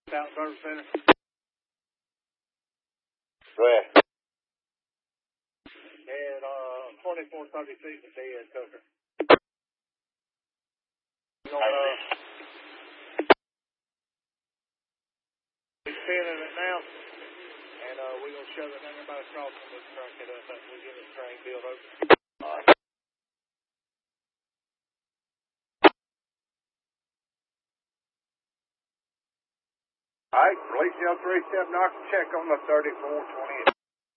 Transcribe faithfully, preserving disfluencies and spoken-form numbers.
South Service Center. Where? And uh, twenty-four thirty-six is dead, Tucker. We're gonna, uh, we're spinning it now, and uh, we're going to shove it down there by the crossing and we'll crank it up after we get this train built over. All right. All right, police L three seven, knock check on the thirty-four twenty.